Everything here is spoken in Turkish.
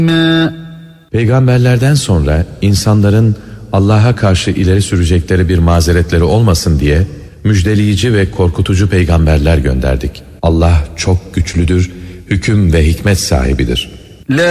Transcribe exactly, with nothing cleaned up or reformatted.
Peygamberlerden sonra insanların Allah'a karşı ileri sürecekleri bir mazeretleri olmasın diye müjdeleyici ve korkutucu peygamberler gönderdik. Allah çok güçlüdür, hüküm ve hikmet sahibidir.